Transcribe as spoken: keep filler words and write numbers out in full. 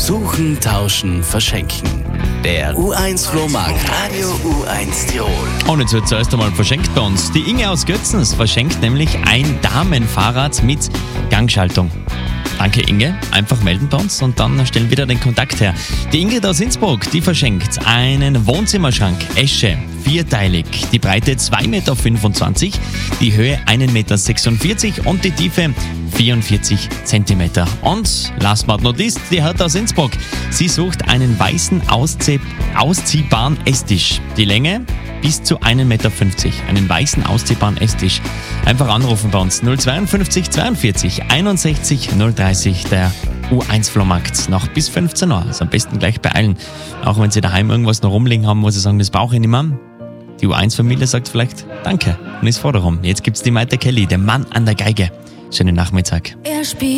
Suchen, tauschen, verschenken. Der U eins Flohmarkt Radio U eins Tirol. Und jetzt wird zuerst einmal verschenkt bei uns. Die Inge aus Götzens verschenkt nämlich ein Damenfahrrad mit Gangschaltung. Danke Inge, einfach melden bei uns und dann stellen wir wieder den Kontakt her. Die Ingrid aus Innsbruck, die verschenkt einen Wohnzimmerschrank Esche, vierteilig, die Breite zwei Meter fünfundzwanzig, die Höhe ein Meter sechsundvierzig und die Tiefe vierundvierzig Zentimeter. Und last but not least, die Hertha aus Innsbruck. Sie sucht einen weißen Auszieh- ausziehbaren Esstisch. Die Länge bis zu ein Meter fünfzig. Einen weißen ausziehbaren Esstisch. Einfach anrufen bei uns. null zweiundfünfzig zweiundvierzig einundsechzig null dreißig, der U eins Flohmarkt. Noch bis fünfzehn Uhr. Also am besten gleich beeilen. Auch wenn Sie daheim irgendwas noch rumliegen haben, wo Sie sagen, das brauche ich nicht mehr. Die U eins Familie sagt vielleicht Danke und ist froh darum. Jetzt gibt's die Maite Kelly, der Mann an der Geige. Schönen Nachmittag. Er spielt